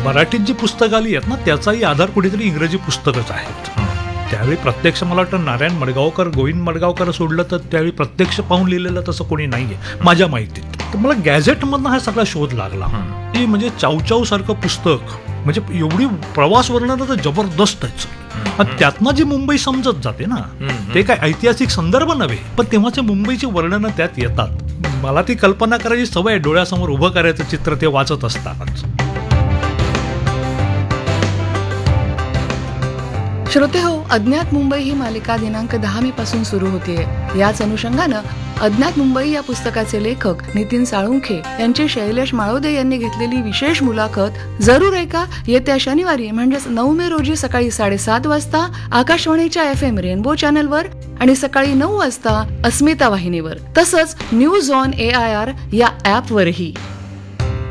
मराठीत जी पुस्तकं आली आहेत ना त्याचाही आधार कुठेतरी इंग्रजी पुस्तकच आहेत. त्यावेळी प्रत्यक्ष मला वाटतं नारायण मडगावकर, गोविंद मडगावकर सोडलं तर त्यावेळी प्रत्यक्ष पाहून लिहिलेलं तसं कोणी नाहीये माझ्या माहितीत. तर मला गॅझेटमधनं हा सगळा शोध लागला की म्हणजे चावचाव सारखं पुस्तक म्हणजे एवढी प्रवास वर्णनं तर जबरदस्त आहेत. त्यातनं जी मुंबई समजत जाते ना ते काय ऐतिहासिक संदर्भ नव्हे पण तेव्हाचे मुंबईची वर्णनं त्यात येतात. मला ती कल्पना करायची सवय डोळ्यासमोर उभं करायचं चित्र ते वाचत असतानाच. श्रोते हो, अज्ञात मुंबई ही मालिका दिनांक 10 मे पासून सुरू होतीये. याच अनुषंगानं अज्ञात मुंबई या पुस्तकाचे लेखक नितीन साळुंखे यांची शैलेश माळोदे यांनी घेतलेली विशेष मुलाखत जरूर ऐका. येत्या शनिवारी म्हणजेच 9 मे रोजी सकाळी 7:30 वाजता आकाशवाणीच्या FM रेनबो चॅनलवर आणि सकाळी 9 वाजता अस्मिता वाहिनीवर तसंच न्यूज ऑन AIR या ऍपवरही.